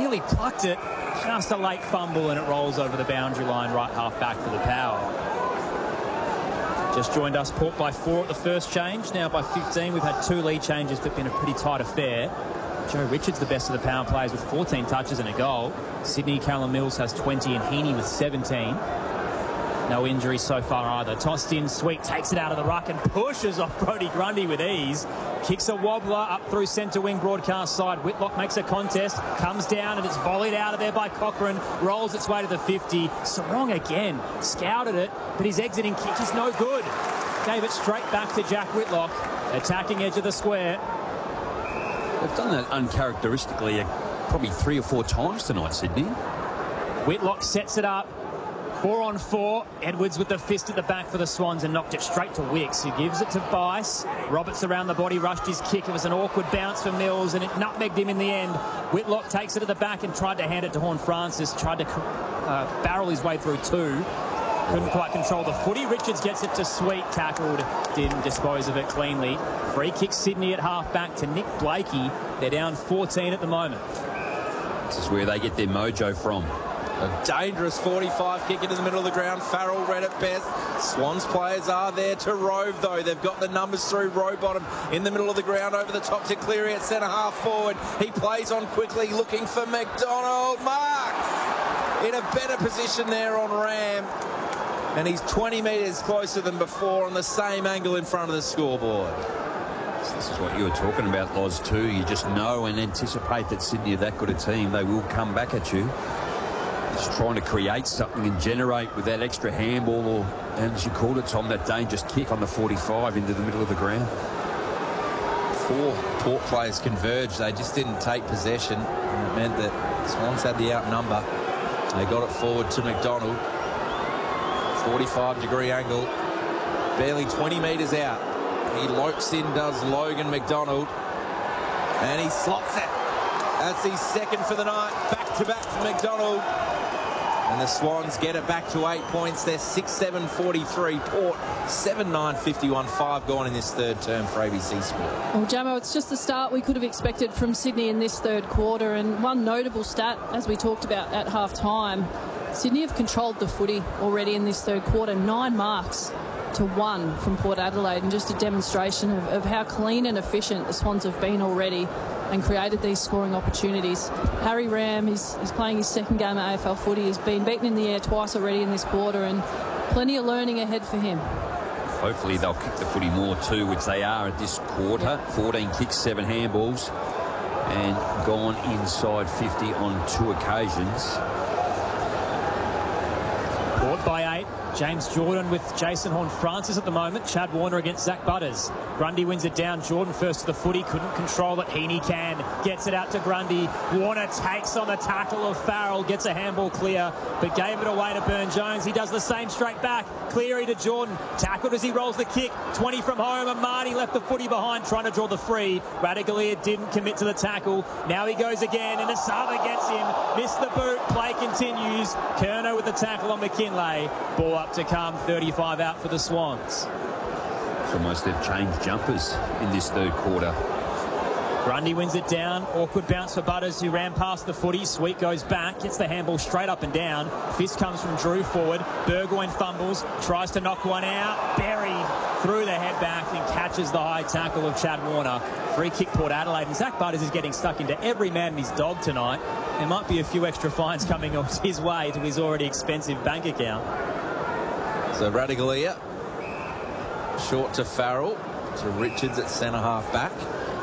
nearly plucked it. Just a late fumble, and it rolls over the boundary line, right half back for the Power. Just joined us, Port by 4 at the first change, now by 15. We've had 2 lead changes, but been a pretty tight affair. Joe Richards, the best of the Power players, with 14 touches and a goal. Sydney, Callum Mills has 20 and Heaney with 17. No injuries so far either. Tossed in, Sweet takes it out of the ruck and pushes off Brodie Grundy with ease. Kicks a wobbler up through centre wing broadcast side. Whitlock makes a contest, comes down and it's volleyed out of there by Cochrane. Rolls its way to the 50. Sarong again, scouted it, but his exiting kick is no good. Gave it straight back to Jack Whitlock. Attacking edge of the square. They've done that uncharacteristically probably 3 or 4 times tonight, Sydney. Whitlock sets it up. 4 on 4. Edwards with the fist at the back for the Swans and knocked it straight to Wicks, who gives it to Bice. Roberts around the body, rushed his kick. It was an awkward bounce for Mills and it nutmegged him in the end. Whitlock takes it at the back and tried to hand it to Horne-Francis. Tried to barrel his way through 2. Couldn't quite control the footy. Richards gets it to Sweet, tackled, didn't dispose of it cleanly. Free kick Sydney at half back to Nick Blakey. They're down 14 at the moment. This is where they get their mojo from. A dangerous 45 kick into the middle of the ground. Farrell read it best. Swans players are there to rove, though. They've got the numbers through. Rowbottom in the middle of the ground, over the top to Cleary at centre half forward. He plays on quickly, looking for McDonald. Mark in a better position there on Ram. And he's 20 metres closer than before on the same angle in front of the scoreboard. This is what you were talking about, Loz, too. You just know and anticipate that Sydney are that good a team. They will come back at you. Just trying to create something and generate with that extra handball, or, as you called it, Tom, that dangerous kick on the 45 into the middle of the ground. 4 Port players converged. They just didn't take possession. And it meant that Swans had the outnumber. They got it forward to McDonald. 45-degree angle. Barely 20 metres out. He lopes in, does Logan McDonald. And he slots it. That's his second for the night. Back-to-back for McDonald. And the Swans get it back to 8 points. They're 6-7-43. Port 7-9-51. 5 gone in this third term for ABC Sport. Well, Jamo, it's just the start we could have expected from Sydney in this third quarter. And one notable stat, as we talked about at half-time, Sydney have controlled the footy already in this third quarter. 9 marks to 1 from Port Adelaide, and just a demonstration of how clean and efficient the Swans have been already and created these scoring opportunities. Harry Ram, he's playing his second game at AFL footy. He's been beaten in the air twice already in this quarter, and plenty of learning ahead for him. Hopefully they'll kick the footy more too, which they are at this quarter. 14 kicks, 7 handballs, and gone inside 50 on 2 occasions. Port by 8. James Jordan with Jason Horne-Francis at the moment. Chad Warner against Zach Butters. Grundy wins it down. Jordan first to the footy. Couldn't control it. Heaney can. Gets it out to Grundy. Warner takes on the tackle of Farrell. Gets a handball clear, but gave it away to Burne-Jones. He does the same straight back. Cleary to Jordan. Tackled as he rolls the kick. 20 from home. And Marty left the footy behind trying to draw the free. Radaglia didn't commit to the tackle. Now he goes again, and Asava gets him. Missed the boot. Play continues. Kerno with the tackle on McKinlay. Ball up to come. 35 out for the Swans. It's almost they've changed jumpers in this third quarter. Grundy wins it down. Awkward bounce for Butters, who ran past the footy. Sweet goes back, gets the handball straight up and down. Fist comes from Drew forward. Burgoyne fumbles, tries to knock one out. Buried through the head back and catches the high tackle of Chad Warner. Free kick Port Adelaide, and Zach Butters is getting stuck into every man and his dog tonight. There might be a few extra fines coming his way to his already expensive bank account. So Radaglia, short to Farrell, to Richards at centre half back.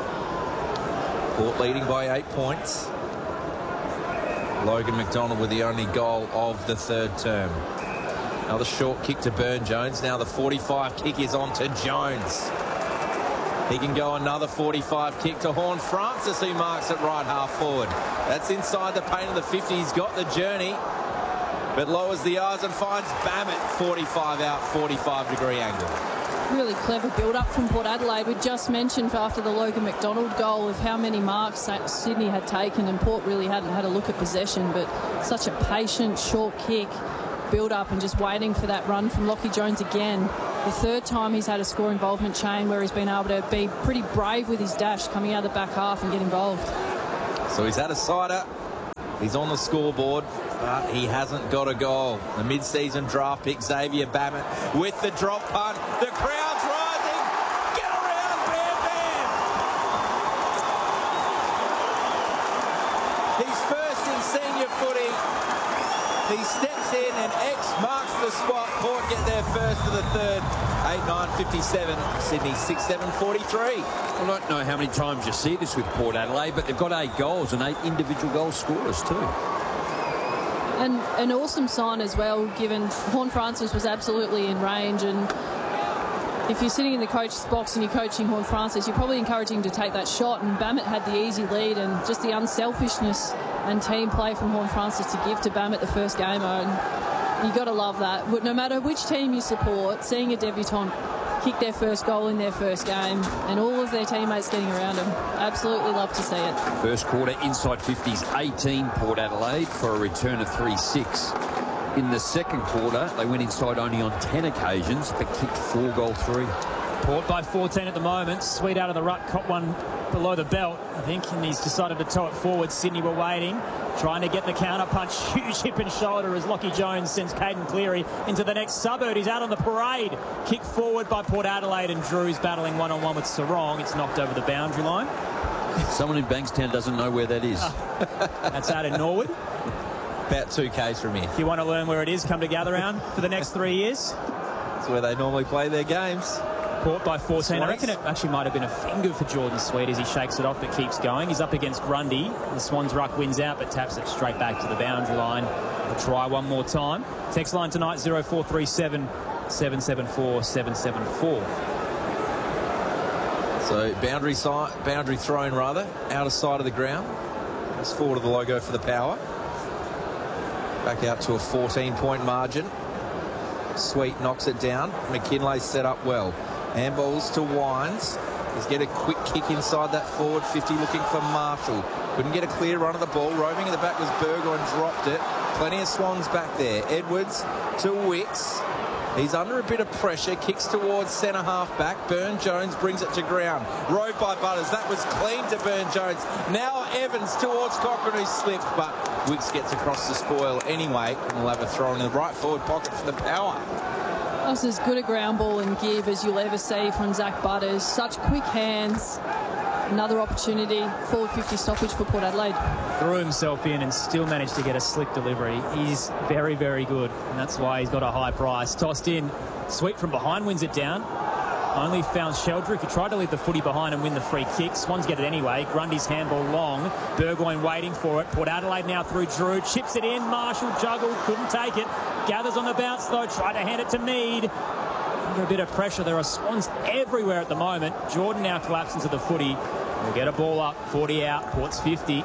Port leading by 8 points. Logan McDonald with the only goal of the third term. Another short kick to Burne-Jones. Now the 45 kick is on to Jones. He can go another 45 kick to Horne-Francis, who marks it right half forward. That's inside the paint of the 50. He's got the journey, but lowers the eyes and finds Bammett. 45 out, 45-degree angle. Really clever build-up from Port Adelaide. We just mentioned after the Logan McDonald goal of how many marks Sydney had taken, and Port really hadn't had a look at possession, but such a patient, short kick, build-up, and just waiting for that run from Lachie Jones again. The third time he's had a score involvement chain where he's been able to be pretty brave with his dash, coming out of the back half and get involved. So he's had a sider. He's on the scoreboard, but he hasn't got a goal. The mid-season draft pick, Xavier Bammett, with the drop punt. The crowd's rising. Get around, Bam Bam! He's first in senior footy. He steps in and X marks the spot. Port get there first for the third. 8-9-57. Sydney 6-7-43. I don't know how many times you see this with Port Adelaide, but they've got 8 goals and 8 individual goal scorers too. And an awesome sign as well, given Horne-Francis was absolutely in range. And if you're sitting in the coach's box and you're coaching Horne-Francis, you're probably encouraging him to take that shot. And Bammett had the easy lead, and just the unselfishness and team play from Horne-Francis to give to Bammett the first gamer. And you got to love that. No matter which team you support, seeing a debutant kick their first goal in their first game and all of their teammates getting around them, absolutely love to see it. First quarter, inside 50s, 18 Port Adelaide for a return of 3-6. In the second quarter, they went inside only on 10 occasions, but kicked 4-goal 3. Port by 14 at the moment. Sweet out of the ruck, caught one below the belt, I think, and he's decided to tow it forward. Sydney were waiting, trying to get the counter punch. Huge hip and shoulder as Lockie Jones sends Caden Cleary into the next suburb. He's out on the parade. Kick forward by Port Adelaide, and Drew's battling one-on-one with Sarong. It's knocked over the boundary line. Someone in Bankstown doesn't know where that is. That's out in Norwood. About 2 k's from here. If you want to learn where it is, come to Gather Round for the next 3 years. That's where they normally play their games. Port by 14. Sweet. I reckon it actually might have been a finger for Jordan Sweet as he shakes it off but keeps going. He's up against Grundy. The Swans ruck wins out but taps it straight back to the boundary line. We'll try one more time. Text line tonight 0437 774 774. So boundary thrown rather, outer side of the ground. It's forward of the logo for the Power. Back out to a 14-point margin. Sweet knocks it down. McKinlay set up well. Handballs to Wines. He's get a quick kick inside that forward 50 looking for Marshall. Couldn't get a clear run of the ball. Roving in the back was Burgoyne, dropped it. Plenty of Swans back there. Edwards to Wicks. He's under a bit of pressure. Kicks towards centre half back. Burn Jones brings it to ground. Rode by Butters. That was clean to Burn Jones. Now Evans towards Cochrane, who slipped, but Wicks gets across the spoil anyway, and we'll have a throw in the right forward pocket for the Power. That's as good a ground ball and give as you'll ever see from Zach Butters. Such quick hands. Another opportunity. Forward 50 stoppage for Port Adelaide. Threw himself in and still managed to get a slick delivery. He's very, very good, and that's why he's got a high price. Tossed in. Sweet from behind wins it down. Only found Sheldrick, who tried to leave the footy behind and win the free kick. Swans get it anyway. Grundy's handball long. Burgoyne waiting for it. Port Adelaide now through Drew. Chips it in. Marshall juggled. Couldn't take it. Gathers on the bounce though. Tried to hand it to Mead. Under a bit of pressure. There are Swans everywhere at the moment. Jordan now collapsed into the footy. We'll get a ball up. 40 out. Port's 50.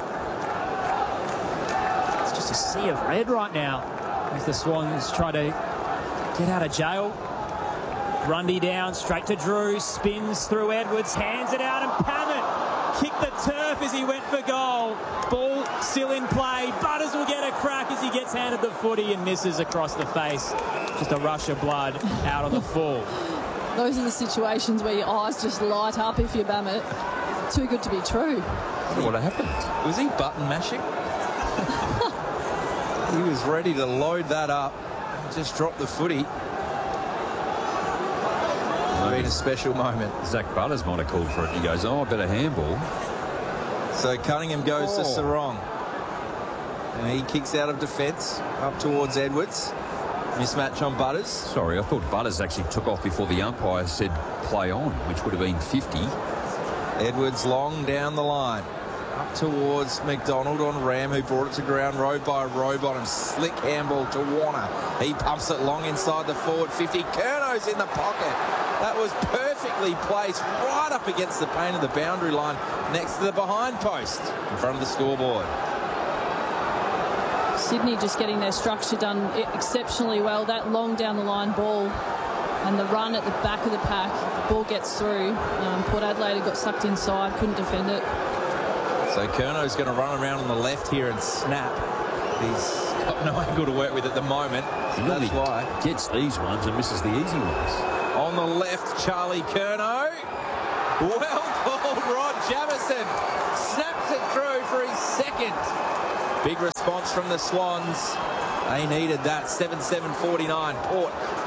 It's just a sea of red right now as the Swans try to get out of jail. Grundy down, straight to Drew, spins through Edwards, hands it out, and Pammett kicked the turf as he went for goal. Ball still in play. Butters will get a crack as he gets handed the footy and misses across the face. Just a rush of blood out on the full. Those are the situations where your eyes just light up if you're Bammett. Too good to be true. What happened? Was he button mashing? He was ready to load that up. Just dropped the footy. Been a special moment. Zach Butters might have called for it. He goes, oh, I better handball. So Cunningham goes to Sarong. And he kicks out of defence up towards Edwards. Mismatch on Butters. Sorry, I thought Butters actually took off before the umpire said play on, which would have been 50. Edwards long down the line. Up towards McDonald on Ram, who brought it to ground. Rode by Rowbottom. Slick handball to Warner. He pumps it long inside the forward 50. Curno's in the pocket. That was perfectly placed right up against the paint of the boundary line next to the behind post in front of the scoreboard. Sydney just getting their structure done exceptionally well. That long down the line ball and the run at the back of the pack. The ball gets through. Port Adelaide got sucked inside, couldn't defend it. So Curno's going to run around on the left here and snap. He's got no angle to work with at the moment. He really that's why gets these ones and misses the easy ones. On the left, Charlie Curnow. Well called, Rod Jamieson. Snaps it through for his second. Big response from the Swans. They needed that. 7-7-49. Port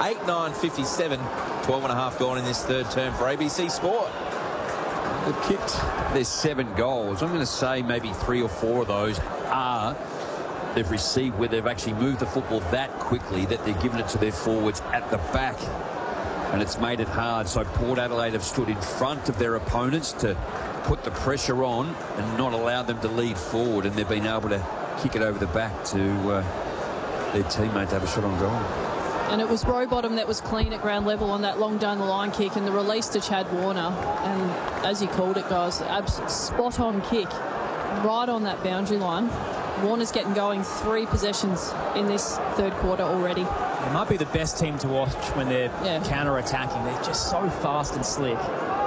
8-9-57. 12.5 gone in this third term for ABC Sport. They've kicked their 7 goals. I'm going to say maybe 3 or 4 of those are they've received where they've actually moved the football that quickly that they're giving it to their forwards at the back. And it's made it hard. So Port Adelaide have stood in front of their opponents to put the pressure on and not allow them to lead forward. And they've been able to kick it over the back to their teammate to have a shot on goal. And it was Rowbottom that was clean at ground level on that long down the line kick, and the release to Chad Warner. And as you called it, guys, spot on kick right on that boundary line. Warner's getting going 3 possessions in this third quarter already. They might be the best team to watch when they're counter-attacking. They're just so fast and slick.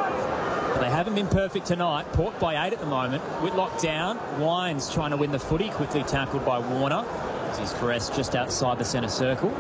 But they haven't been perfect tonight. Port by 8 at the moment. Whitlock down. Wines trying to win the footy. Quickly tackled by Warner. He's caressed just outside the centre circle.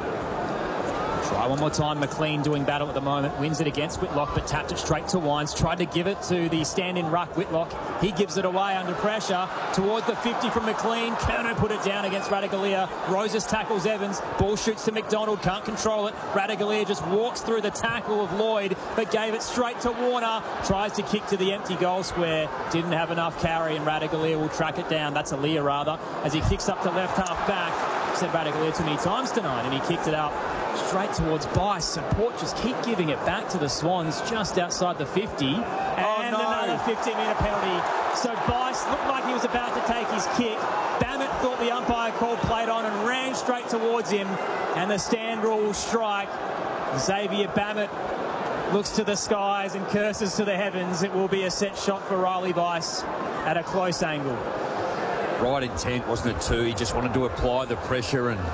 Try one more time. McLean doing battle at the moment. Wins it against Whitlock, but tapped it straight to Wines. Tried to give it to the stand-in ruck, Whitlock. He gives it away under pressure towards the 50 from McLean. Kerno put it down against Ratugolea. Roses tackles Evans. Ball shoots to McDonald. Can't control it. Ratugolea just walks through the tackle of Lloyd, but gave it straight to Warner. Tries to kick to the empty goal square. Didn't have enough carry, and Ratugolea will track it down. That's Aaliyah, rather, as he kicks up to left half back. Said Ratugolea too many times tonight, and he kicked it out straight towards Bice, and Port just keep giving it back to the Swans just outside the 50. And another 15-metre penalty. So Bice looked like he was about to take his kick. Bammett thought the umpire called played on and ran straight towards him, and the stand rule will strike. Xavier Bammett looks to the skies and curses to the heavens. It will be a set shot for Riley Bice at a close angle. Right intent, wasn't it, too? He just wanted to apply the pressure and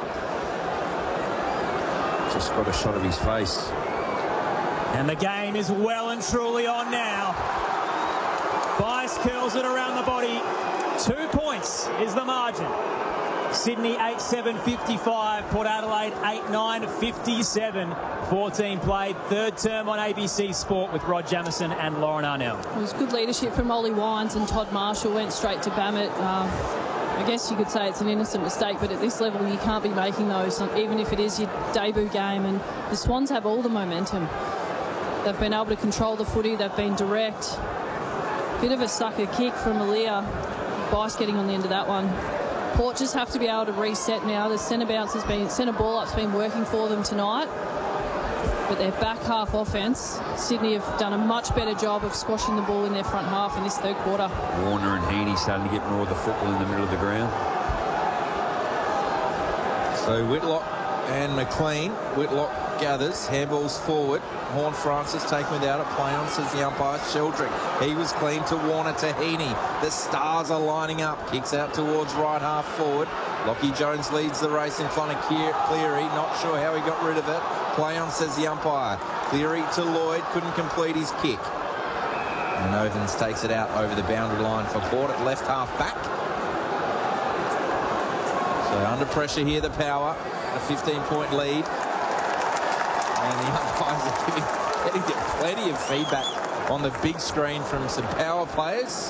just got a shot of his face. And the game is well and truly on now. Bice curls it around the body. 2 points is the margin. Sydney 8-7-55. Port Adelaide 8-9-57. 14 played. Third term on ABC Sport with Rod Jamieson and Lauren Arnell. It was good leadership from Ollie Wines, and Todd Marshall went straight to Bammett. I guess you could say it's an innocent mistake, but at this level you can't be making those, even if it is your debut game. And the Swans have all the momentum. They've been able to control the footy. They've been direct. Bit of a sucker kick from Aaliyah. Bice getting on the end of that one. Port just have to be able to reset now. The centre ball up's been working for them tonight. But their back half offence, Sydney have done a much better job of squashing the ball in their front half in this third quarter. Warner and Heaney starting to get more of the football in the middle of the ground. So Whitlock and McLean. Whitlock gathers, handballs forward. Horne-Francis taken without it. Play on, says the umpire. Sheldrick. He was clean to Warner to Heaney. The Stars are lining up. Kicks out towards right half forward. Lockie Jones leads the race in front of Cleary. Not sure how he got rid of it. Play on, says the umpire. Cleary to Lloyd. Couldn't complete his kick. And Ovens takes it out over the boundary line for Port at left half back. So under pressure here, the Power. A 15-point lead. And the umpires are getting plenty of feedback on the big screen from some Power players.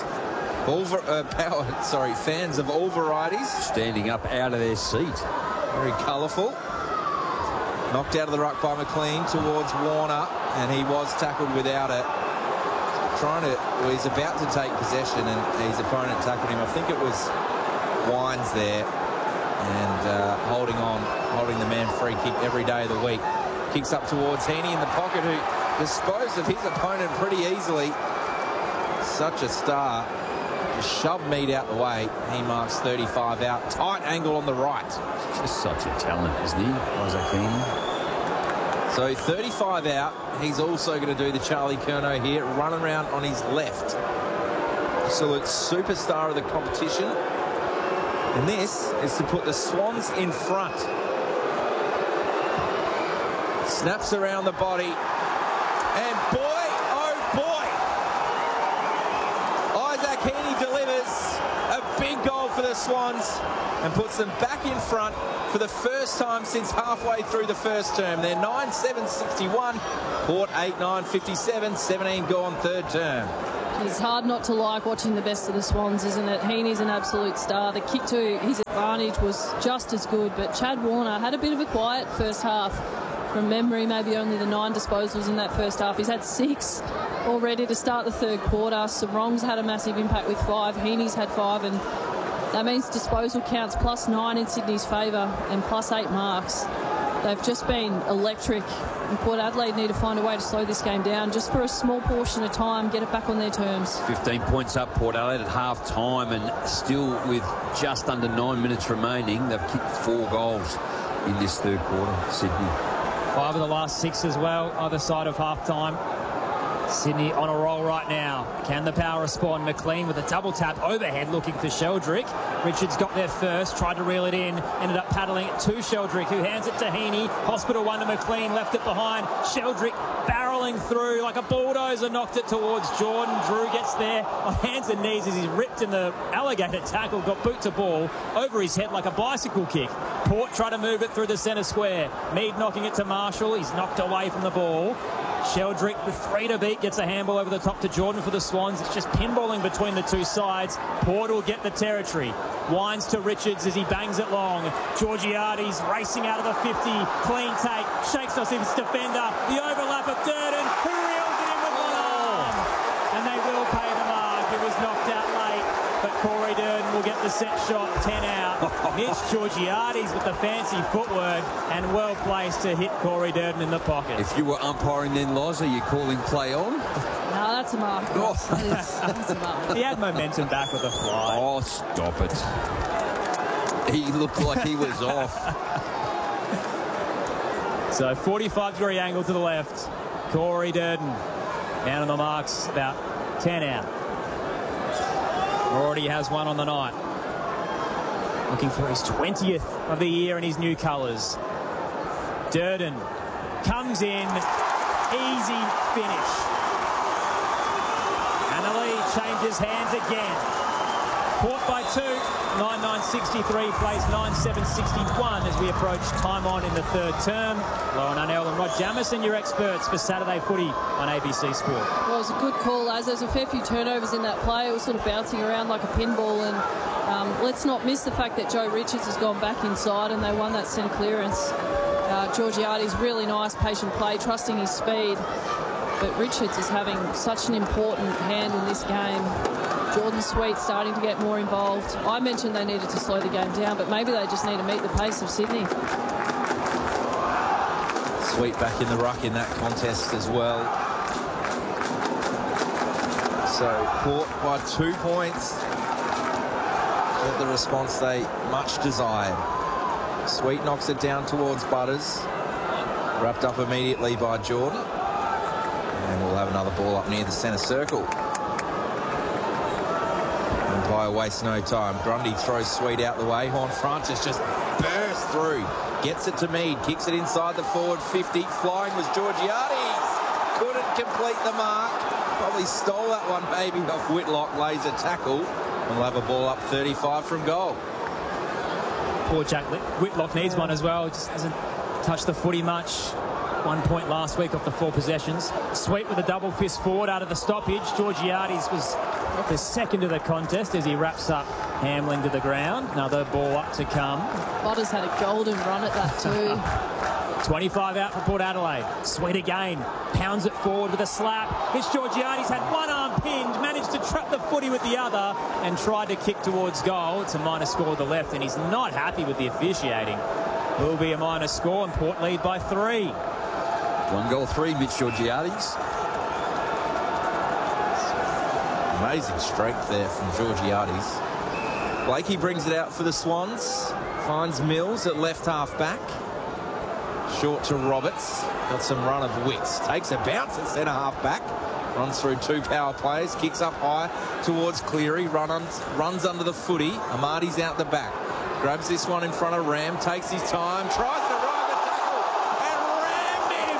Fans of all varieties. Standing up out of their seat. Very colourful. Knocked out of the ruck by McLean towards Warner, and he was tackled without it. He's about to take possession, and his opponent tackled him. I think it was Wines there, and holding the man free kick every day of the week. Kicks up towards Heaney in the pocket, who disposed of his opponent pretty easily. Such a star. Just shoved Mead out the way. He marks 35 out. Tight angle on the right. Just such a talent, isn't he, Isaac Heaney? So 35 out. He's also going to do the Charlie Curnow here, running around on his left. Absolute superstar of the competition. And this is to put the Swans in front. Snaps around the body. And boy, oh boy, Isaac Heaney delivers a big goal for the Swans and puts them back in front for the first time since halfway through the first term. They're 9-7-61, Port 8-9-57, 17 gone third term. It's hard not to like watching the best of the Swans, isn't it? Heaney's an absolute star. The kick to his advantage was just as good, but Chad Warner had a bit of a quiet first half. From memory, maybe only the 9 disposals in that first half. He's had 6 already to start the third quarter. Sarong's had a massive impact with 5. Heaney's had 5, and that means disposal counts +9 in Sydney's favour and +8 marks. They've just been electric. And Port Adelaide need to find a way to slow this game down just for a small portion of time, get it back on their terms. 15 points up Port Adelaide at half time, and still with just under 9 minutes remaining, they've kicked 4 goals in this third quarter, Sydney. 5 of the last 6 as well, either side of half-time. Sydney on a roll right now. Can the power respond? McLean with a double tap overhead looking for Sheldrick. Richards got there first, tried to reel it in, ended up paddling it to Sheldrick, who hands it to Heaney. Hospital one to McLean, left it behind. Sheldrick barreling through like a bulldozer, knocked it towards Jordan. Drew gets there on hands and knees as he's ripped in the alligator tackle, got boot to ball over his head like a bicycle kick. Port try to move it through the centre square. Mead knocking it to Marshall. He's knocked away from the ball. Sheldrick with 3 to beat gets a handball over the top to Jordan for the Swans. It's just pinballing between the two sides. Port will get the territory. Winds to Richards as he bangs it long. Georgiades racing out of the 50. Clean take. Shakes off his defender. The overlap of Durden, who reels it in with one arm. And they will pay the mark. It was knocked out late, but Corey Durden will get the set shot. 10 out. Mitch Georgiades with the fancy footwork and well placed to hit Corey Durden in the pocket. If you were umpiring then, Loz, are you calling play on? No, that's a mark. That's a mark. He had momentum back with a fly. Oh, stop it. He looked like he was off. So 45-degree angle to the left. Corey Durden down on the marks, about 10 out. Already has 1 on the night. Looking for his 20th of the year in his new colours. Durden comes in, easy finish. And the lead changes hands again. Port by 2, 9-9-63 plays 9-7-61 as we approach time on in the third term. Lauren Arnell and Rod Jamieson, your experts for Saturday footy on ABC Sport. Well, it was a good call, as there's a fair few turnovers in that play. It was sort of bouncing around like a pinball, and let's not miss the fact that Joe Richards has gone back inside and they won that centre clearance. Georgiades, really nice, patient play, trusting his speed. But Richards is having such an important hand in this game. Jordan Sweet starting to get more involved. I mentioned they needed to slow the game down, but maybe they just need to meet the pace of Sydney. Sweet back in the ruck in that contest as well. So Port by 2 points. Get the response they much desired. Sweet knocks it down towards Butters. Wrapped up immediately by Jordan. And we'll have another ball up near the centre circle. Umpire wastes no time. Grundy throws Sweet out the way. Horn-Francis just bursts through. Gets it to Mead. Kicks it inside the forward 50. Flying was Georgiades. Couldn't complete the mark. Probably stole that one maybe off Whitlock. Lays a tackle. We'll have a ball up 35 from goal. Poor Jack Whitlock needs one as well. Just hasn't touched the footy much. 1 point last week off the 4 possessions. Sweet with a double fist forward out of the stoppage. Georgiades was the second of the contest as he wraps up Hamling to the ground. Another ball up to come. Butters had a golden run at that too. 25 out for Port Adelaide. Sweet again. Pounds it forward with a slap. Mitch Georgiades had one arm pinned, managed to trap the footy with the other and tried to kick towards goal. It's a minor score to the left and he's not happy with the officiating. It will be a minor score and Port lead by 3. 1 goal 3, Mitch Georgiades. Amazing strength there from Georgiades. Blakey brings it out for the Swans. Finds Mills at left half back. Short to Roberts. Got some run of Wicks. Takes a bounce at centre half back. Runs through 2 power plays. Kicks up high towards Cleary. Runs under the footy. Amadi's out the back. Grabs this one in front of Ram. Takes his time. Tries to ride the tackle. And rammed him.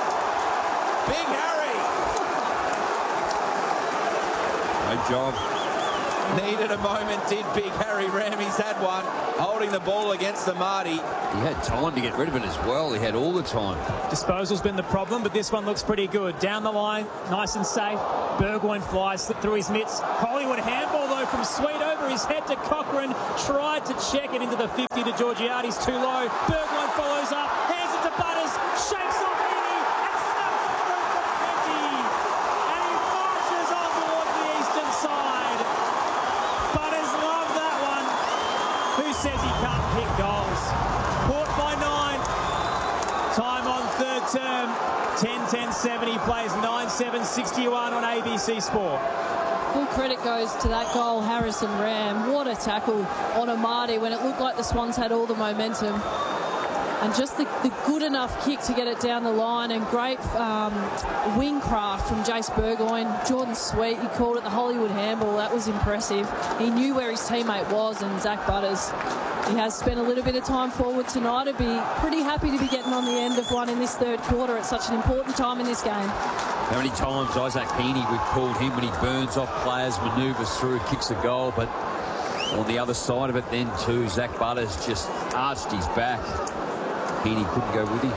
Big Harry. Great job. Needed a moment, did big Harry Ram. He's had one, holding the ball against the Marty. He had time to get rid of it as well. He had all the time. Disposal's been the problem, but this one looks pretty good. Down the line, nice and safe. Burgoyne flies, slipped through his mitts. Collingwood handball, though, from Sweet over his head to Cochrane. Tried to check it into the 50 to Georgiades, too low. Burgoyne follows up, hands it to Butters, shakes off Heaney, and snaps it through for 20. And he marches on towards the eastern side. Butters loved that one. Who says he can't kick goals? Caught by 9. Time on third term. 10-10-70 plays 9-7-61 on ABC Sport. Full credit goes to that goal, Harrison Ram. What a tackle on Amadi when it looked like the Swans had all the momentum. And just the good enough kick to get it down the line, and great wing craft from Jace Burgoyne. Jordan Sweet, he called it the Hollywood handball. That was impressive. He knew where his teammate was, and Zach Butters, he has spent a little bit of time forward tonight. He'd be pretty happy to be getting on the end of one in this third quarter at such an important time in this game. How many times Isaac Heaney, we've called him when he burns off players, manoeuvres through, kicks a goal, but on the other side of it then too, Zach Butters just arched his back. Heaney couldn't go with him.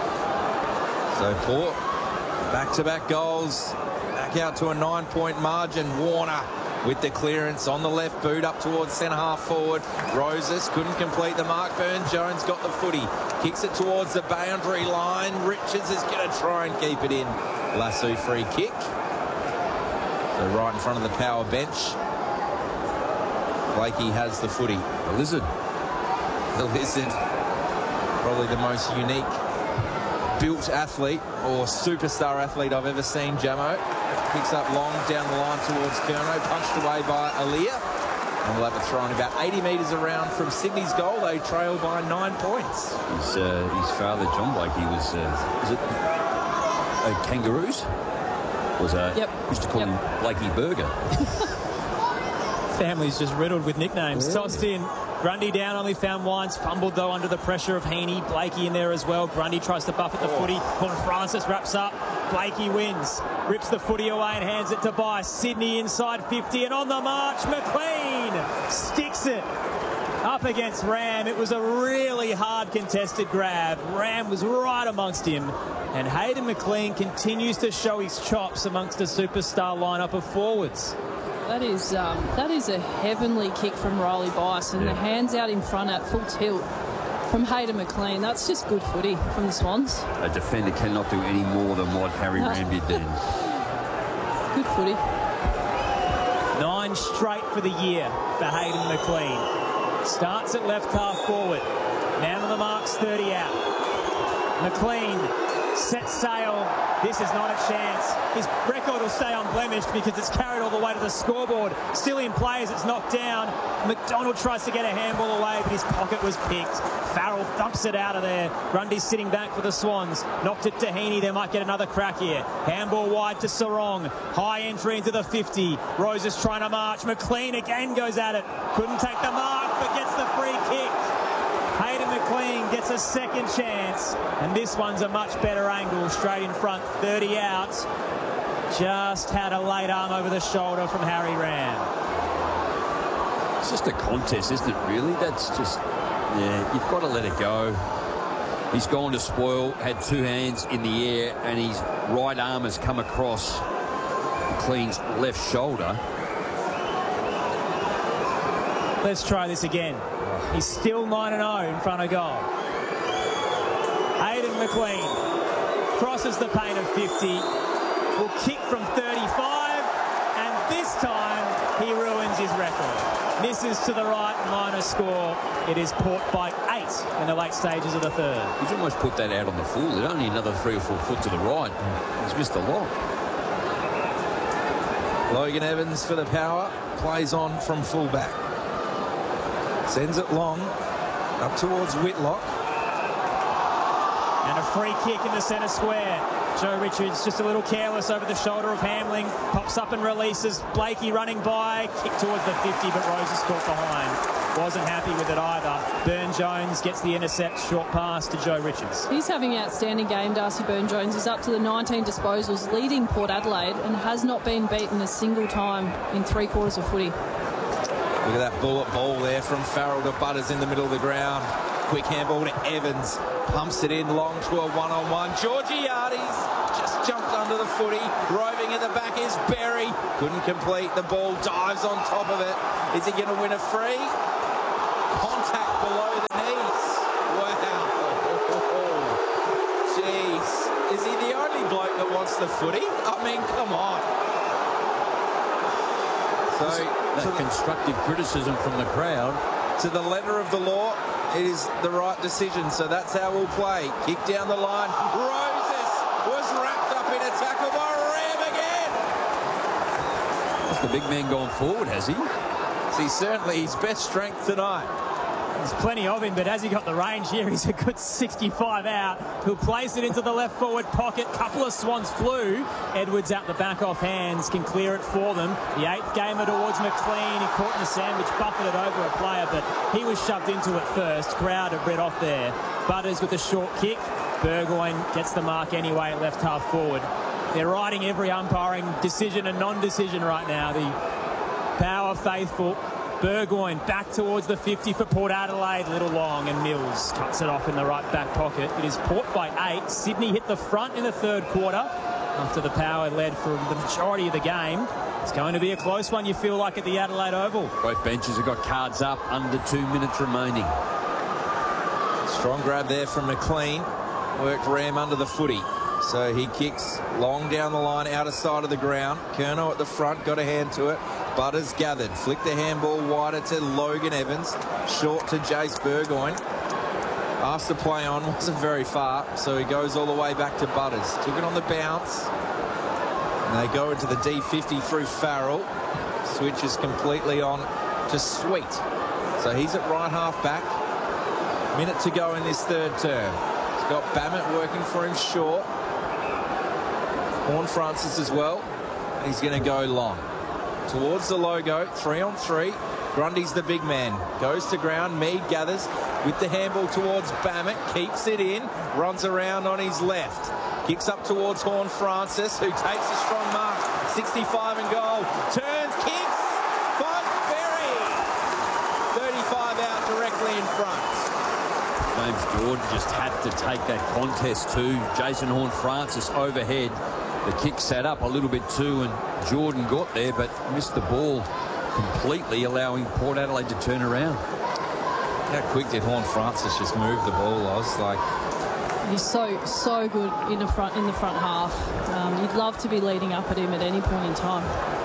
So Port, back-to-back goals, back out to a 9-point margin. Warner with the clearance on the left boot up towards centre-half forward. Roses couldn't complete the mark. Burne-Jones got the footy. Kicks it towards the boundary line. Richards is going to try and keep it in. Lasso free kick. So right in front of the power bench. Blakey has the footy. The Lizard. The Lizard. Probably the most unique built athlete or superstar athlete I've ever seen, Jamo. Picks up long down the line towards Curnow, punched away by Aaliyah. And we'll have a throw in about 80 metres around from Sydney's goal. They trail by 9 points. His father, John Blakey, was it Kangaroos? Used to call him Blakey Burger. Family's just riddled with nicknames. Yeah. Tossed in. Grundy down, only found Wines. Fumbled, though, under the pressure of Heaney. Blakey in there as well. Grundy tries to buff at the footy. Horne-Francis wraps up. Blakey wins. Rips the footy away and hands it to Bice. Sydney inside 50 and on the march. McLean sticks it up against Ram. It was a really hard contested grab. Ram was right amongst him. And Hayden McLean continues to show his chops amongst the superstar lineup of forwards. That is a heavenly kick from Riley Bice, and the hands out in front at full tilt from Hayden McLean. That's just good footy from the Swans. A defender cannot do any more than what Harry Ram did then. Good footy. 9 straight for the year for Hayden McLean. Starts at left half forward. Man on the marks, 30 out. McLean sets sail. This is not a chance. His record will stay unblemished because it's carried all the way to the scoreboard. Still in play as it's knocked down. McDonald tries to get a handball away, but his pocket was picked. Farrell thumps it out of there. Grundy's sitting back for the Swans. Knocked it to Heaney. They might get another crack here. Handball wide to Sarong. High entry into the 50. Rose is trying to march. McLean again goes at it. Couldn't take the mark, but gets the free kick. Hayden McLean gets a second chance, and this one's a much better angle, straight in front, 30 out. Just had a late arm over the shoulder from Harry Ram. It's just a contest, isn't it, really? That's just, you've got to let it go. He's gone to spoil, had 2 hands in the air, and his right arm has come across McLean's left shoulder. Let's try this again. He's still 9-0 in front of goal. Hayden McLean crosses the paint of 50. Will kick from 35, and this time he ruins his record. Misses to the right, minor score. It is Port by 8 in the late stages of the third. He's almost put that out on the full. There's only another 3 or 4 foot to the right. He's missed a lot. Logan Evans for the power. Plays on from fullback. Sends it long, up towards Whitlock. And a free kick in the centre square. Joe Richards just a little careless over the shoulder of Hamling. Pops up and releases. Blakey running by. Kick towards the 50, but Rose is caught behind. Wasn't happy with it either. Burne-Jones gets the intercept. Short pass to Joe Richards. He's having an outstanding game, Darcy Burne-Jones. He's up to the 19 disposals, leading Port Adelaide, and has not been beaten a single time in 3 quarters of footy. Look at that bullet ball there from Farrell to Butters in the middle of the ground. Quick handball to Evans. Pumps it in long to a one-on-one. Georgiades just jumped under the footy. Roving at the back is Berry. Couldn't complete. The ball dives on top of it. Is he going to win a free? Contact below the knees. Wow. Jeez. Is he the only bloke that wants the footy? I mean, come on. So that constructive criticism from the crowd. To the letter of the law, it is the right decision. So that's how we'll play. Kick down the line. Roses was wrapped up in a tackle by Ram again. That's the big man going forward, has he? He's certainly his best strength tonight. There's plenty of him, but has he got the range here? He's a good 65 out. He'll place it into the left forward pocket. Couple of swans flew. Edwards out the back off hands, can clear it for them. The 8th gamer towards McLean. He caught in the sandwich, buffeted over a player, but he was shoved into it first. Crowd have read off there. Butters with a short kick. Burgoyne gets the mark anyway, left half forward. They're riding every umpiring decision and non-decision right now. The Power faithful. Burgoyne back towards the 50 for Port Adelaide. Little long, and Mills cuts it off in the right back pocket. It is Port by 8. Sydney hit the front in the third quarter after the Power led for the majority of the game. It's going to be a close one, you feel like, at the Adelaide Oval. Both benches have got cards up, under 2 minutes remaining. Strong grab there from McLean. Worked Ram under the footy. So he kicks long down the line, outer side of the ground. Curnow at the front, got a hand to it. Butters gathered, flicked the handball wider to Logan Evans, short to Jace Burgoyne. Asked to play on, wasn't very far, so he goes all the way back to Butters. Took it on the bounce. And they go into the D50 through Farrell. Switches completely on to Sweet. So he's at right half back. Minute to go in this third term. He's got Bammett working for him short. Horne-Francis as well. And he's going to go long. Towards the logo, 3-on-3. Grundy's the big man. Goes to ground. Mead gathers with the handball towards Bammett. Keeps it in. Runs around on his left. Kicks up towards Horne-Francis, who takes a strong mark. 65 and goal. Turns, kicks. Finds Berry. 35 out directly in front. James Jordan just had to take that contest too. Jason Horne-Francis overhead. The kick sat up a little bit too, and Jordan got there but missed the ball completely, allowing Port Adelaide to turn around. How quick did Horne-Francis just move the ball? I was like... He's so good in the front half. You'd love to be leading up at him at any point in time.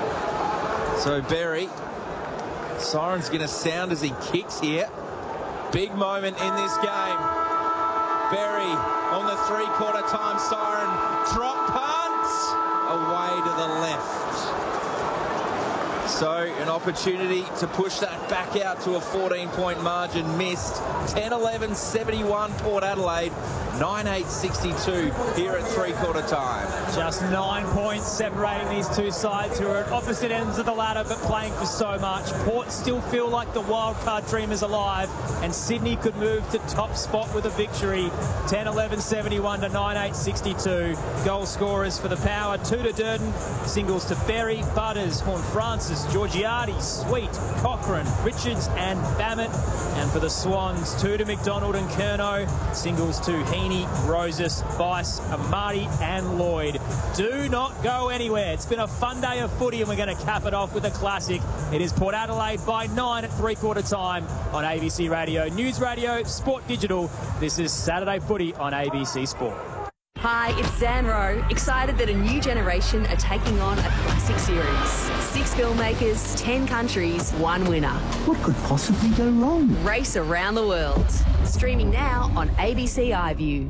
So Berry, siren's going to sound as he kicks here. Big moment in this game. Berry on the three-quarter time siren. Drop punt away to the left. So an opportunity to push that back out to a 14-point margin. Missed. 10-11-71 Port Adelaide. 9-8-62 here at three-quarter time. Just 9 points separating these two sides who are at opposite ends of the ladder but playing for so much. Port still feel like the wildcard dream is alive, and Sydney could move to top spot with a victory. 10-11-71 to 9-8-62. Goal scorers for the Power: 2 to Durden, singles to Berry, Butters, Horne-Francis, Georgiades, Sweet, Cochrane, Richards and Bammett. And for the Swans, 2 to McDonald and Curnow, singles to Heaney, Roses, Bice, Amati and Lloyd. Do not go anywhere. It's been a fun day of footy, and we're going to cap it off with a classic. It is Port Adelaide by 9 at three-quarter time on ABC Radio, News Radio, Sport Digital. This is Saturday Footy on ABC Sport. Hi, it's Zan Rowe. Excited that a new generation are taking on a classic series. 6 filmmakers, 10 countries, 1 winner. What could possibly go wrong? Race around the world. Streaming now on ABC iView.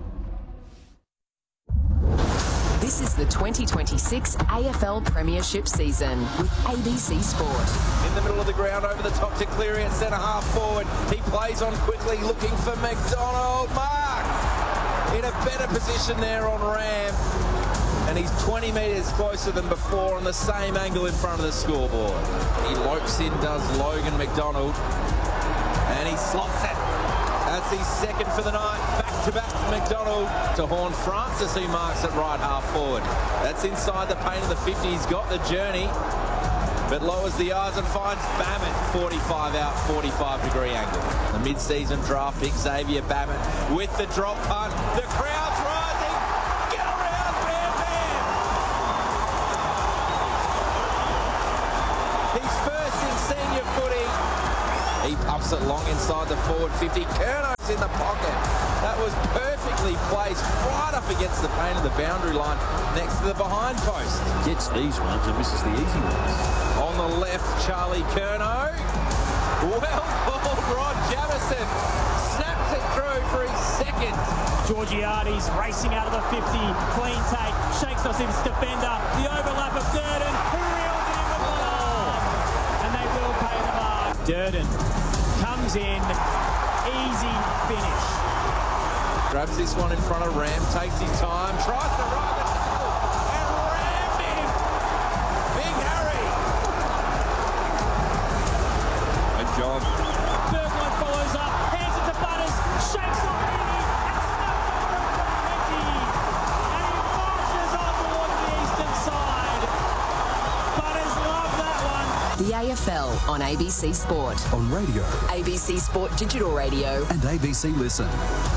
This is the 2026 AFL Premiership season with ABC Sport. In the middle of the ground, over the top to Cleary at centre half forward. He plays on quickly, looking for McDonald. Mark in a better position there on Ram. And he's 20 metres closer than before on the same angle in front of the scoreboard. He lopes in, does Logan McDonald. And he slots it. That's his second for the night. Back-to-back for McDonald to Horne-Francis, who marks it right half forward. That's inside the paint of the 50. He's got the journey. but lowers the eyes and finds Bammett 45 out, 45-degree angle. The mid-season draft pick, Xavier Bammett, with the drop punt. The crowd's rising. Get around, Bam Bam! He's first in senior footy. He pumps it long inside the forward 50. Curno's in the pocket. That was perfectly placed right up against the paint of the boundary line next to the behind post. Gets these ones and misses the easy ones. On the left, Charlie Curnow. Well called, Rod Jamison. Snaps it through for his second. Georgiades racing out of the 50. Clean take. Shakes off his defender. The overlap of Durden. Who reels it in with one arm. And they will pay the mark. Durden comes in. Easy finish. Grabs this one in front of Ram. Takes his time. Tries to ride the tackle. And rammed him. Big Harry. Good job. Berglund follows up. Hands it to Butters. Shakes off Heaney. And snaps it from 20. And he marches on towards the eastern side. Butters loved that one. The AFL on ABC Sport. On radio ABC Sport Digital Radio. and ABC Listen.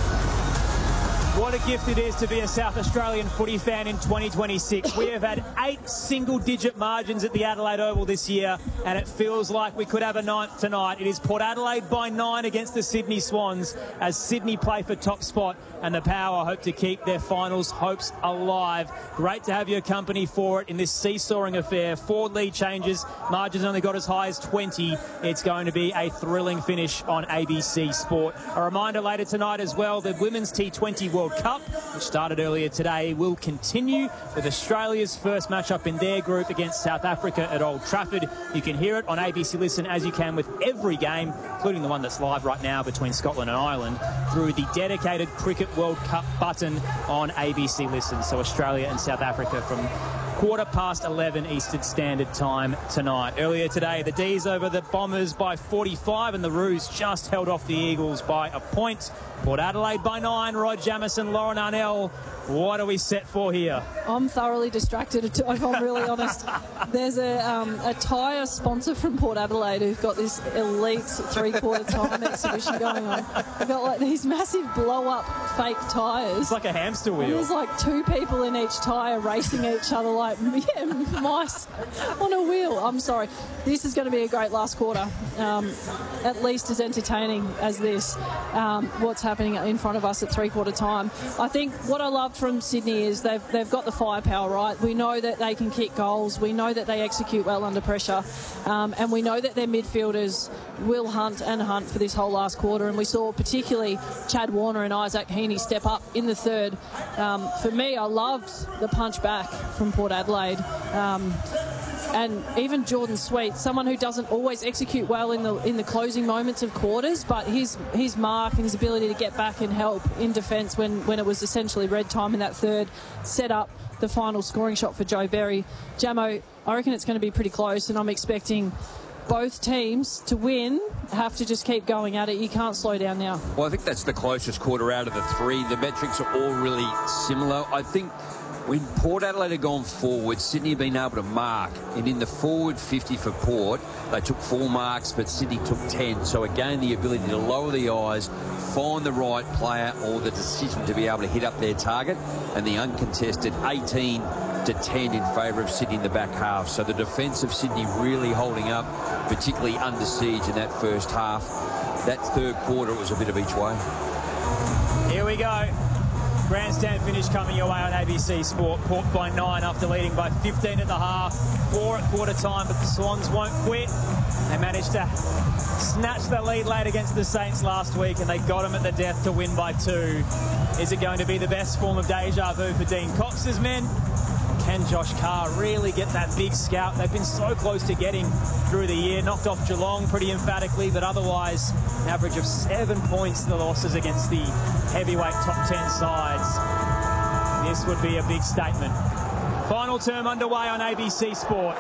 What a gift it is to be a South Australian footy fan in 2026. We have had 8 single-digit margins at the Adelaide Oval this year, and it feels like we could have a 9th tonight. It is Port Adelaide by 9 against the Sydney Swans as Sydney play for top spot, and the Power hope to keep their finals hopes alive. Great to have your company for it in this seesawing affair. 4 lead changes. Margins only got as high as 20. It's going to be a thrilling finish on ABC Sport. A reminder later tonight as well, the Women's T20 World Cup, which started earlier today, will continue with Australia's first matchup in their group against South Africa at Old Trafford. You can hear it on ABC Listen, as you can with every game, including the one that's live right now between Scotland and Ireland, through the dedicated Cricket World Cup button on ABC Listen. So Australia and South Africa from 11:15 Eastern Standard Time tonight. Earlier today, the D's over the Bombers by 45 and the Roos just held off the Eagles by a point. Port Adelaide by 9. Rod Jamison, Lauren Arnell. What are we set for here? I'm thoroughly distracted, if I'm really honest. There's a tyre sponsor from Port Adelaide who've got this elite three-quarter time exhibition going on. They've got like these massive blow-up fake tyres. It's like a hamster wheel. And there's like 2 people in each tyre racing each other like mice on a wheel. I'm sorry. This is going to be a great last quarter. At least as entertaining as this. What's happening in front of us at three-quarter time. I think what I love from Sydney is they've got the firepower, right? We know that they can kick goals. We know that they execute well under pressure. And we know that their midfielders will hunt for this whole last quarter. And we saw particularly Chad Warner and Isaac Heaney step up in the third. For me, I loved the punch back from Port Adelaide. And even Jordan Sweet, someone who doesn't always execute well in the closing moments of quarters, but his mark and his ability to get back and help in defence when it was essentially red time in that third, set up the final scoring shot for Joe Berry. Jamo, I reckon it's going to be pretty close, and I'm expecting both teams to win have to just keep going at it. You can't slow down now. Well, I think that's the closest quarter out of the 3. The metrics are all really similar. I think when Port Adelaide had gone forward, Sydney had been able to mark, and in the forward 50 for Port, they took 4 marks, but Sydney took 10. So again, the ability to lower the eyes, find the right player, or the decision to be able to hit up their target, and the uncontested 18-10 in favour of Sydney in the back half. So the defence of Sydney really holding up, particularly under siege in that first half. That third quarter, it was a bit of each way. Here we go. Grandstand finish coming your way on ABC Sport. Port by 9 after leading by 15 at the half. 4 at quarter time, but the Swans won't quit. They managed to snatch the lead late against the Saints last week, and they got them at the death to win by 2. Is it going to be the best form of deja vu for Dean Cox's men? Can Josh Carr really get that big scalp? They've been so close to getting through the year. Knocked off Geelong pretty emphatically, but otherwise an average of 7 points in the losses against the heavyweight top 10 sides. This would be a big statement. Final term underway on ABC Sport.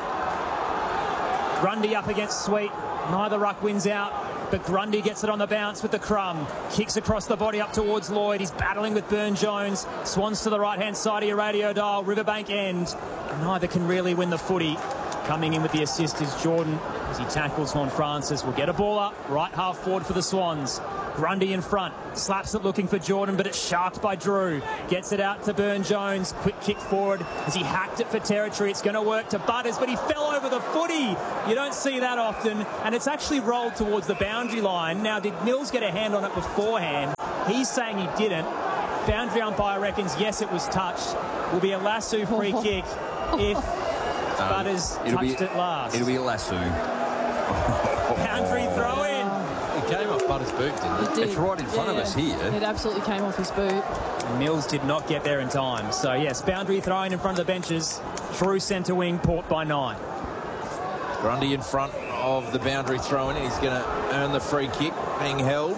Grundy up against Sweet. Neither ruck wins out, but Grundy gets it on the bounce with the crumb. Kicks across the body up towards Lloyd. He's battling with Burne-Jones. Swans to the right-hand side of your radio dial. Riverbank end. Neither can really win the footy. Coming in with the assist is Jordan as he tackles Horne-Francis. Will get a ball up, right half forward for the Swans. Grundy in front, slaps it looking for Jordan, but it's sharked by Drew. Gets it out to Burne-Jones. Quick kick forward as he hacked it for territory. It's going to work to Butters, but he fell over the footy. You don't see that often, and it's actually rolled towards the boundary line. Now, did Mills get a hand on it beforehand? He's saying he didn't. Boundary umpire reckons, yes, it was touched. Will be a lasso free kick if Butters touched it last. It'll be a lasso. Boundary throw in. It came off Butters' boot, didn't it? It did. It's right in front of us here. It absolutely came off his boot. Mills did not get there in time. So, yes, boundary throwing in front of the benches. True centre wing, Port by 9. Grundy in front of the boundary throw-in. He's going to earn the free kick, being held.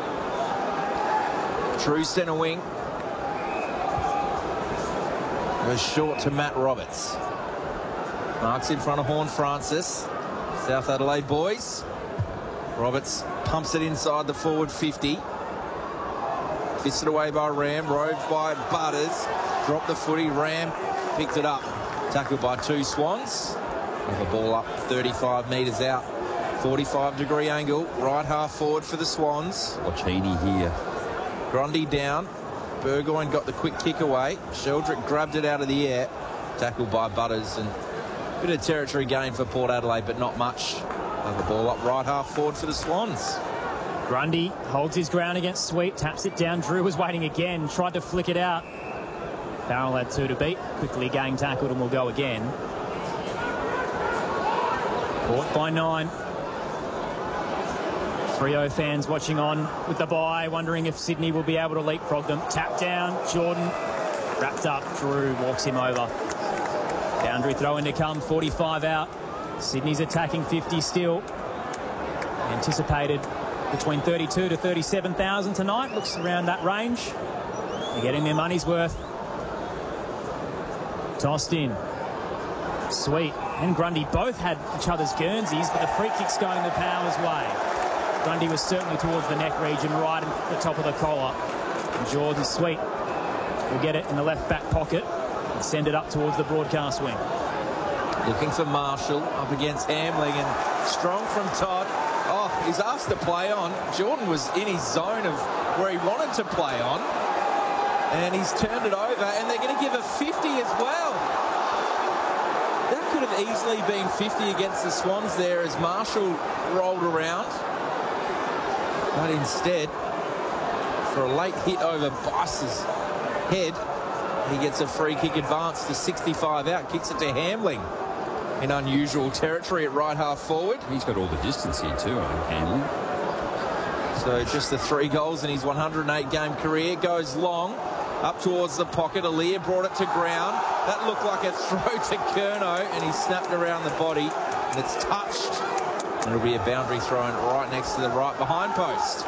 True centre wing. Goes short to Matt Roberts. Marks in front of Horne-Francis. South Adelaide boys. Roberts pumps it inside the forward 50. Fisted away by Ram. Roved by Butters. Dropped the footy. Ram picked it up. Tackled by 2 Swans. With the ball up 35 metres out. 45-degree angle. Right half forward for the Swans. Watch Heaney here. Grundy down. Burgoyne got the quick kick away. Sheldrick grabbed it out of the air. Tackled by Butters. And a bit of territory gain for Port Adelaide, but not much. The ball up right half forward for the Swans. Grundy holds his ground against Sweet, taps it down. Drew was waiting again, tried to flick it out. Farrell had 2 to beat. Quickly gang tackled and will go again. Port by 9. Freo fans watching on with the bye, wondering if Sydney will be able to leapfrog them. Tap down, Jordan wrapped up. Drew walks him over. Boundary throw in to come, 45 out. Sydney's attacking 50 still. Anticipated between 32 to 37,000 tonight. Looks around that range. They're getting their money's worth. Tossed in. Sweet and Grundy both had each other's Guernseys, but the free kick's going the Powers' way. Grundy was certainly towards the neck region, right at the top of the collar. And Jordan Sweet will get it in the left back pocket and send it up towards the broadcast wing. Looking for Marshall up against Hamling, and strong from Todd. Oh, he's asked to play on. Jordan was in his zone of where he wanted to play on, and he's turned it over, and they're going to give a 50 as well. That could have easily been 50 against the Swans there as Marshall rolled around. But instead, for a late hit over Bice's head, he gets a free kick advance to 65 out, kicks it to Hamling in unusual territory at right half forward. He's got all the distance here too, I think, Hamling. So just the 3 goals in his 108-game career. Goes long, up towards the pocket. Aliir brought it to ground. That looked like a throw to Curnow, and he snapped around the body, and it's touched. And it'll be a boundary thrown right next to the right behind post.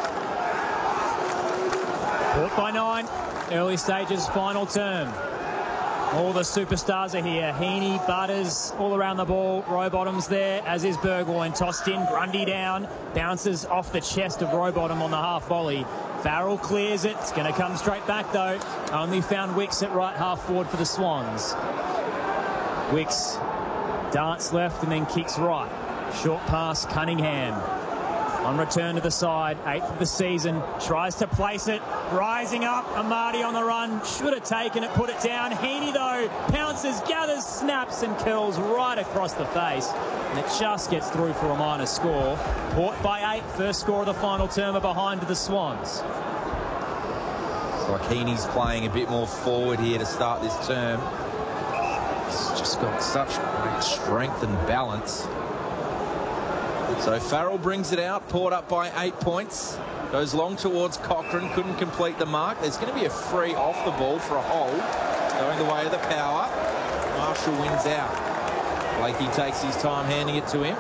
Port by 9. Early stages, final term. All the superstars are here. Heaney, Butters, all around the ball. Rowbottom's there, as is Burgoyne. Tossed in, Grundy down. Bounces off the chest of Rowbottom on the half volley. Farrell clears it. It's going to come straight back, though. Only found Wicks at right half forward for the Swans. Wicks darts left and then kicks right. Short pass, Cunningham. On return to the side, 8th of the season, tries to place it, rising up, Amadi on the run, should have taken it, put it down. Heaney, though, pounces, gathers, snaps and curls right across the face, and it just gets through for a minor score. Port by 8, first score of the final term are behind to the Swans. It's like Heaney's playing a bit more forward here to start this term. He's just got such great strength and balance. So Farrell brings it out. Port up by 8 points. Goes long towards Cochrane. Couldn't complete the mark. There's going to be a free off the ball for a hold. Going the way of the power. Marshall wins out. Blakey takes his time handing it to him.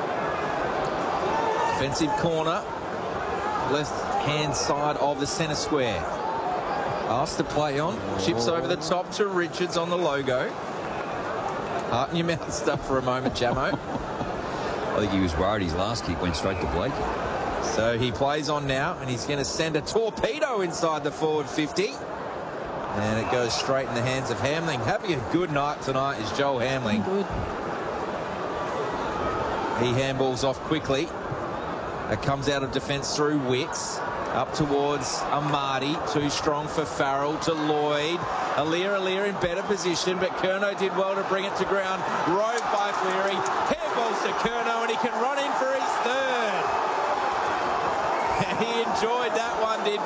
Offensive corner. Left hand side of the centre square. Asked to play on. Chips over the top to Richards on the logo. Heart in your mouth stuff for a moment, Jamo. I think he was worried his last kick went straight to Blake. So he plays on now, and he's going to send a torpedo inside the forward 50. And it goes straight in the hands of Hamling. Having a good night tonight is Joel Hamling. Good. He handballs off quickly. It comes out of defence through Wicks. Up towards Amati. Too strong for Farrell to Lloyd. Aliir in better position, but Curnow did well to bring it to ground. Rove by Cleary. Handballs to Curnow, and he can run in for his third. He enjoyed that one, did